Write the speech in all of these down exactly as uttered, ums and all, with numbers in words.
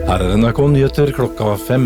Her er N R K Nyheter klokka fem.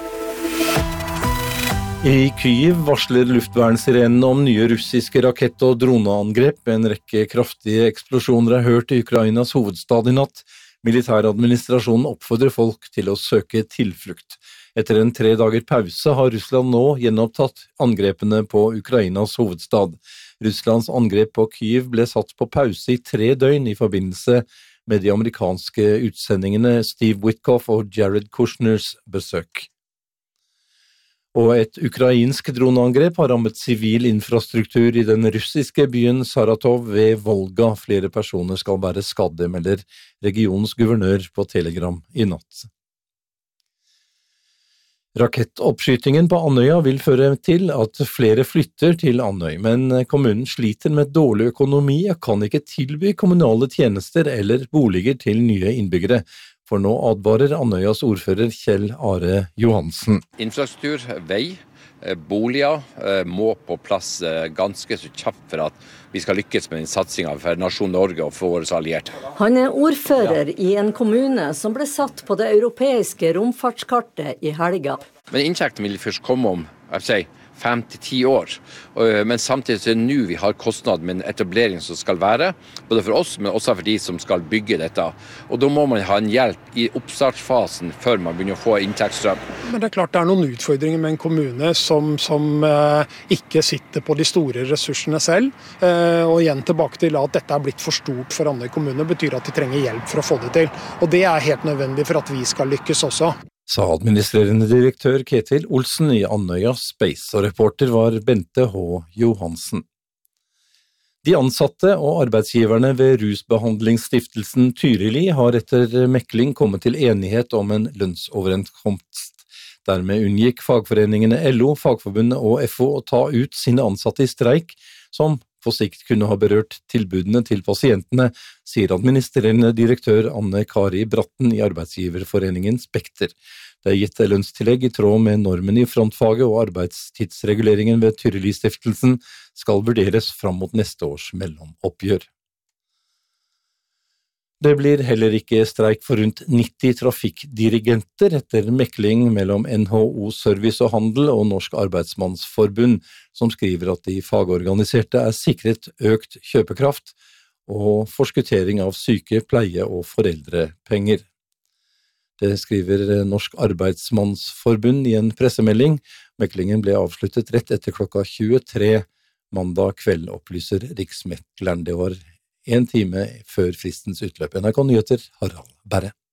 I Kyiv varsler luftvernsirenene om nye russiske rakett- og droneangrep. En rekke kraftige eksplosjoner er hørt i Ukrainas hovedstad i natt. Militæradministrasjonen oppfordrer folk til å søke tilflukt. Etter en tre dager pause har Russland nå gjenopptatt angrepene på Ukrainas hovedstad. Russlands angrep på Kyiv ble satt på pause i tre døgn i forbindelse med de amerikanske utsendingene Steve Witkoff og Jared Kushners besøk. Og et ukrainsk droneangrep har rammet sivil infrastruktur i den russiske byen Saratov ved Volga. Flere personer skal være skadde, melder regionens guvernør på Telegram i natt. Rakettoppskytingen på Andøya vil føre til at flere flytter til Andøy, men kommunen sliter med dårlig økonomi og kan ikke tilby kommunale tjenester eller boliger til nye innbyggere. For nå advarer Andøyas ordfører Kjell Are Johansen. Infrastruktur, vei, boliger må på plass ganske så kjapt for at vi skal lykkes med den satsingen for nasjon Norge og for våre allierte. Han er ordfører i en kommune som ble satt på det europeiske romfartskartet i helga. Men inntekten vil først komme om, jeg vil si, fem til ti år. Men samtidig så er det nå vi har kostnad med en etablering som skal være, både for oss, men også for de som skal bygge dette. Og da må man ha en hjelp i oppstartsfasen før man begynner å få inntektsstrøm. Men det er klart det er noen utfordringer med en kommune som, som eh, ikke sitter på de store ressursene selv. Eh, og igjen tilbake til at dette er blitt for stort for Andøy kommune, betyr at de trenger hjelp for å få det til. Og det er helt nødvendig for at vi skal lykkes også. Sa administrerende direktør Ketil Olsen i Andøya Space, og reporter var Bente H. Johansen. De ansatte og arbeidsgiverne ved rusbehandlingsstiftelsen Tyrili har etter mekling kommet til enighet om en lønnsoverenskomst. Dermed unngikk fagforeningene L O, Fagforbundet og F O å ta ut sine ansatte i streik, som på sikt kunne ha berørt tilbudene til pasientene, sier administrerende direktør Anne Kari Bratten i arbeidsgiverforeningen Spekter. Det er gitt lønnstillegg i tråd med normen i frontfaget, og arbeidstidsreguleringen ved Tyrili-stiftelsen skal vurderes fram mot neste års mellomoppgjør. Det blir heller ikke streik for rundt nitti trafikkdirigenter etter mekling mellom N H O Service og Handel og Norsk Arbeidsmannsforbund, som skriver at de fagorganiserte er sikret økt kjøpekraft og forskuttering av syke, pleie og foreldrepenger. Det skriver Norsk Arbeidsmannsforbund i en pressemelding. Meklingen ble avsluttet rett etter klokka tjuetre mandag kveld, opplyser Riksmekleren. Det var en time før fristens utløp. N R K Nyheter, Harald Berre.